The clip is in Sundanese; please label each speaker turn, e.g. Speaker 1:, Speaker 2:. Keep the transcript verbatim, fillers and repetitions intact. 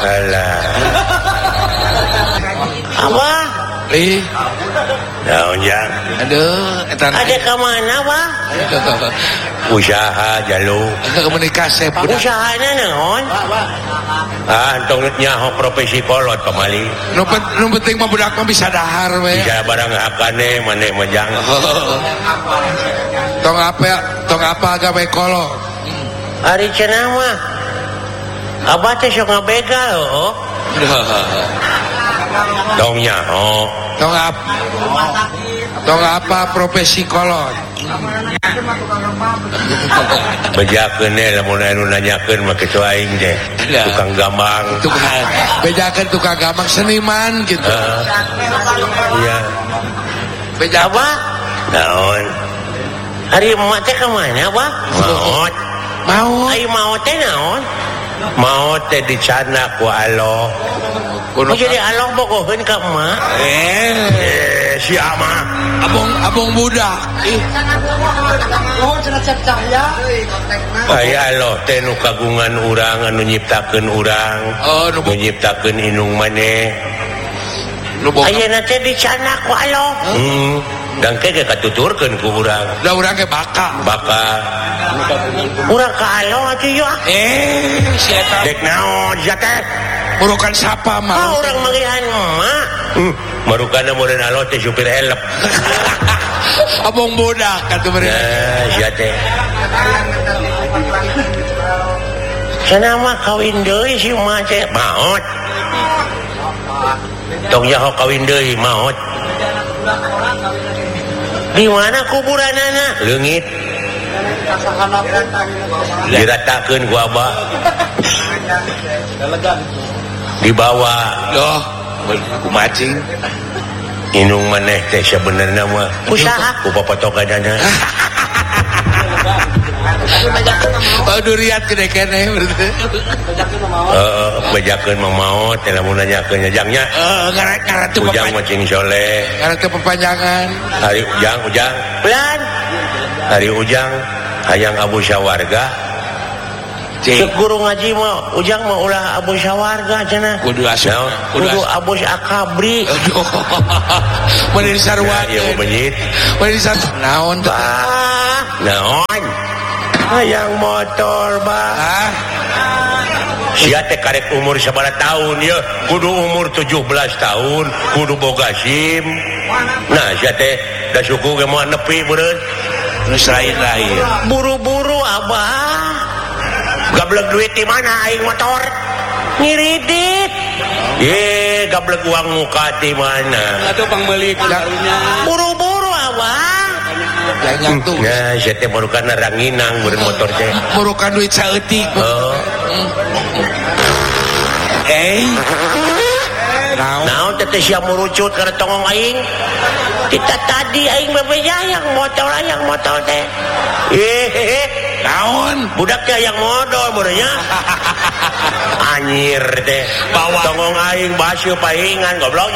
Speaker 1: alah
Speaker 2: Abah
Speaker 3: ih
Speaker 1: naon jang
Speaker 3: aduh eta
Speaker 2: ada ke mana Abah
Speaker 1: usaha jaluk
Speaker 3: menikah sep
Speaker 2: usahana naon
Speaker 1: ah entong nyaho profesi kolot pamali
Speaker 3: nu nu penting mah budak mah bisa dahar we
Speaker 1: bisa barang akane maneh mah jang
Speaker 3: tong apa tong apa gawe kolot
Speaker 2: hari cenah mah Abah teh sok ngabegal oh
Speaker 1: tong nyaho
Speaker 3: tong apa tong apa profesi kolot
Speaker 1: bejakeun teh lamun anu nanyakeun mah kitu aing teh tukang gambang
Speaker 3: tukang bejakeun tukang gambang seniman gitu
Speaker 1: uh, iya
Speaker 3: beja
Speaker 2: Abah
Speaker 1: naon
Speaker 2: hari emak teh ke mana Abah
Speaker 1: maot
Speaker 3: mau
Speaker 2: ai mau teh naon
Speaker 1: maot teh dicana ku Allah
Speaker 2: oh jadi along bogoheun ka emak
Speaker 1: eh si ama
Speaker 3: abong abong budak ih
Speaker 2: oh cenah cahaya
Speaker 1: aya Allah teh nu kagungan urang anu nyiptakeun urang
Speaker 3: oh nu
Speaker 1: nu nyiptakeun inung maneh
Speaker 3: nu boga
Speaker 2: ayeuna teh dicana ku Allah
Speaker 1: hmm dan ke katuturkeun ku urang
Speaker 3: da urang ge baka
Speaker 1: baka
Speaker 2: urang ka Allah atuh yeuh
Speaker 3: eh si eta
Speaker 1: dek naon ja teh
Speaker 3: murukan sapa
Speaker 2: ah
Speaker 3: mah
Speaker 2: urang mangihan emak
Speaker 1: hmm marukana meureun Allah teh supir elep
Speaker 3: abong budak atuh beureun
Speaker 1: nah ja teh
Speaker 2: cenah mah kawin deui si emak teh
Speaker 1: maot tong nyaho kawin deui maot
Speaker 2: di mana kuburanana
Speaker 1: leungit diratakeun ku abah dibawa
Speaker 3: loh kumacing
Speaker 1: inung maneh teh sabenerna mah
Speaker 2: usaha
Speaker 1: ku papotokanana
Speaker 3: aduh riat gede keneh berarti
Speaker 1: heeh bejakeun mah maot teh lamun nanyakeun jangnya
Speaker 3: eh ngaran ngaran teu
Speaker 1: ujang macing soleh
Speaker 3: ngaran teu perpanjangan
Speaker 1: hari ujang ujang
Speaker 2: pelan
Speaker 1: hari ujang hayang abu syawarga
Speaker 2: cek guru ngaji mah ujang mah ulah abu syawarga cenah
Speaker 3: kudu asup
Speaker 1: naon
Speaker 2: kudu abu akabri
Speaker 3: aduh meureun sarua
Speaker 1: ieu mah benyit
Speaker 3: meureun sarua naon teh
Speaker 2: ah
Speaker 1: naon hayang motor bah
Speaker 3: ah
Speaker 1: sia teh karek umur sabaraha taun ya kudu umur tujuh belas tahun kudu boga SIM nah sia teh da suku ge moal nepi beureun
Speaker 3: nu lain-lain
Speaker 2: buru-buru Abah
Speaker 1: gablek duit di mana aing motor
Speaker 2: ngiridit
Speaker 1: ye gablek uang muka di mana
Speaker 3: atuh pangmeuli karunya
Speaker 2: buru-buru Abah
Speaker 3: yang tuh
Speaker 1: nah sia teh marukana ranginang beureun motor teh
Speaker 3: murukan duit saeutik
Speaker 1: oh
Speaker 3: eh naon
Speaker 1: naon teh sia murucut kana tongong aing
Speaker 2: kita tadi aing bebejayang motor ayang motor teh
Speaker 1: eh
Speaker 3: naon
Speaker 1: budak teh yang modal beureunya anjir teh
Speaker 3: bawa
Speaker 1: tongong aing baseuh paingan goblok